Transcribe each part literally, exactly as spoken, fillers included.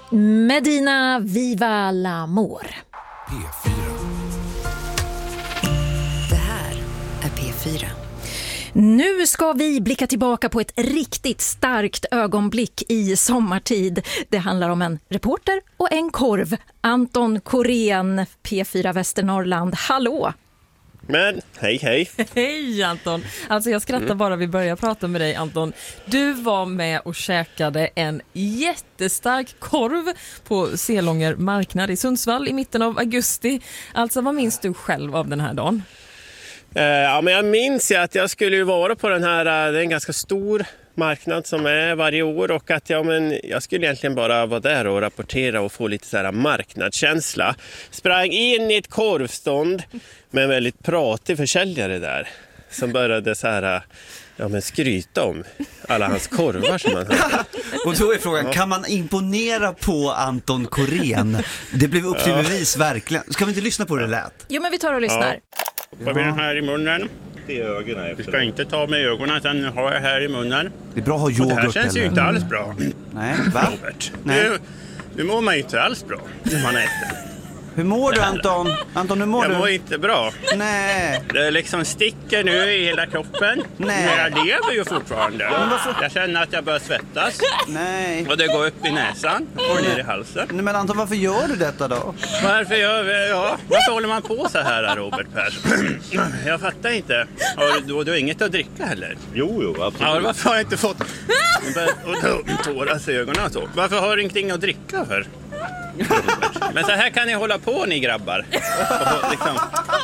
Medina Viva l'Amor. P fyra. Det här är P fyra. Nu ska vi blicka tillbaka på ett riktigt starkt ögonblick i sommartid. Det handlar om en reporter och en korv. Anton Korén, P fyra Västernorrland. Hallå! Men, hej hej. Hej Anton. Alltså jag skrattar mm. bara vi börjar prata med dig Anton. Du var med och käkade en jättestark korv på Selånger marknad i Sundsvall i mitten av augusti. Alltså vad minns du själv av den här dagen? Uh, ja, men jag minns ju att jag skulle ju vara på den här, uh, det är en ganska stor marknad som är varje år, och att ja, men jag skulle egentligen bara vara där och rapportera och få lite så här marknadskänsla. Sprang in i ett korvstånd med en väldigt pratig försäljare där som började så här, ja, men skryta om alla hans korvar som han hade. Och då är frågan, kan man imponera på Anton Korén? Det blev upp till bevis, verkligen. Ska vi inte lyssna på hur det lät? Jo, men vi tar och lyssnar. Vad blir den här i munnen? Det är ögonen. Du ska inte ta med ögonen, utan har jag här i munnen. Det är bra att ha yoghurt. Och det här känns eller? ju inte alls bra. Nej, va? Robert, Nej. Nu, nu mår man ju inte alls bra när man äter. Hur mår du Anton? Anton, hur mår jag du? Jag mår inte bra. Nej. Det liksom sticker nu i hela kroppen. Nej. Men jag lever ju fortfarande. Jag känner att jag börjar svettas. Nej. Och det går upp i näsan och ner i halsen. Nej, men Anton, varför gör du detta då? Varför gör vi, ja, varför håller man på så här, Robert Persson? Jag fattar inte. Har du, du har inget att dricka heller? Jo, jo, absolut. Ja, varför har jag inte fått och tåras i ögonen och så? Varför har du ingenting att dricka för? Men så här kan ni hålla på, ni grabbar. Och liksom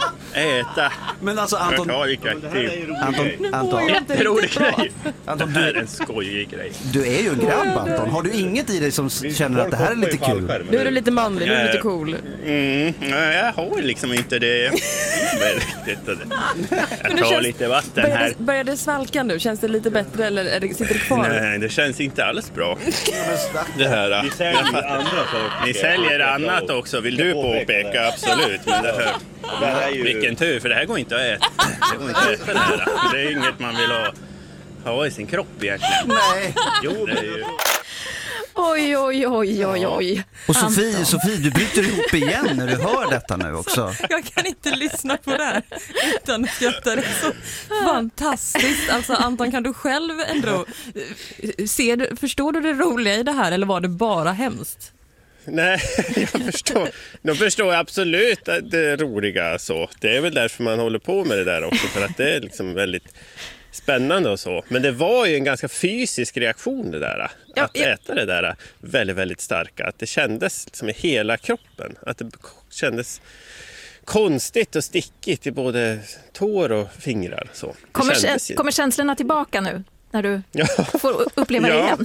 äta. Men alltså Anton, ja, vilka Anton, Anton, jätterolig grej. Anton, det här är en skojig grej. Du är ju en grabb, Anton. Har du inget i dig som känner att det här är lite kul? Nu är du lite manlig, nu är du lite cool. Mm, jag har liksom inte det riktigt. Jag tar känns, lite vatten här. Börjar det, börjar det svalka nu? Känns det lite bättre eller är det, sitter det kvar? Nej, det känns inte alls bra. Det här. Ni säljer andra saker. Ni säljer annat också, vill du påpeka? Absolut. Men det här, det här är ju... Vilken tur, för det här går inte att äta. Det går inte att äta det här. Det är inget man vill ha, ha i sin kropp egentligen. Nej. Jo, det är ju... Oj, oj, oj, oj, oj. Och Sofie, Sofie, du bryter ihop igen när du hör detta nu också. Jag kan inte lyssna på det här utan att skratta. Det är så fantastiskt. Alltså Anton, kan du själv ändå se, förstår du det roliga i det här eller var det bara hemskt? Nej, jag förstår. De förstår absolut det roliga så. Det är väl därför man håller på med det där också, för att det är liksom väldigt spännande och så. Men det var ju en ganska fysisk reaktion det där. Ja, att äta det där väldigt, väldigt starka. Att det kändes liksom i hela kroppen. Att det kändes konstigt och stickigt i både tår och fingrar. Så. Kommer, kä- kommer känslorna tillbaka nu? När du ja. får uppleva det igen.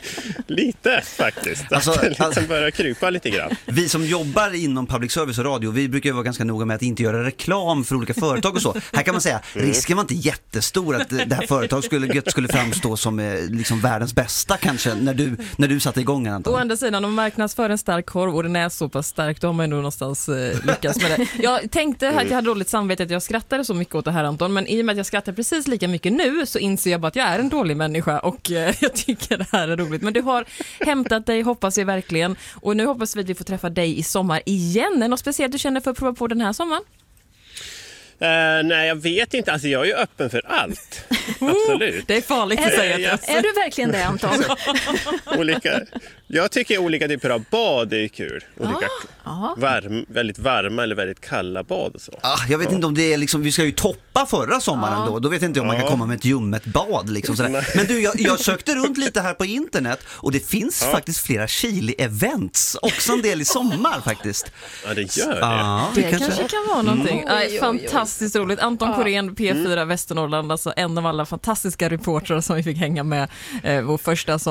Lite faktiskt. Alltså, att det liksom börjar krypa lite grann. Vi som jobbar inom public service och radio, vi brukar ju vara ganska noga med att inte göra reklam för olika företag och så. Här kan man säga, risken var inte jättestor att det här företaget skulle, skulle framstå som eh, liksom världens bästa kanske när du, när du satte igång den, Anton. Å andra sidan, om marknadsför en stark korv och den är så pass stark, då har man ändå någonstans eh, lyckats med det. Jag tänkte att jag hade dåligt samvete att jag skrattade så mycket åt det här, Anton, men i och med att jag skrattar precis lika mycket nu så inser jag bara att jag är en dålig människa och eh, jag tycker det här är roligt. Men du har hämtat dig, hoppas jag verkligen. Och nu hoppas vi att vi får träffa dig i sommar igen. Är det något speciellt du känner för att prova på den här sommaren? Uh, nej, jag vet inte. Alltså, jag är ju öppen för allt. Absolut. Det är farligt att säga det. Är du verkligen det, Anton? olika, jag tycker olika typer av bad är kul. Olika ah, varm, väldigt varma eller väldigt kalla bad och så. Ah, jag vet ja. inte om det är liksom, vi ska ju toppa förra sommaren ah. då. Då vet inte jag om man kan komma med ett ljummet bad liksom sådär. Men du, jag, jag sökte runt lite här på internet och det finns ah. faktiskt flera Chili-events. Också en del i sommar faktiskt. Ja, det gör det. Ah, det kanske... kanske kan vara någonting. Mm. Aj, fantastiskt roligt. Anton ah. Korén, P fyra mm. Västernorrland, alltså en av alla fantastiska reportrar som vi fick hänga med eh, vår första sommar.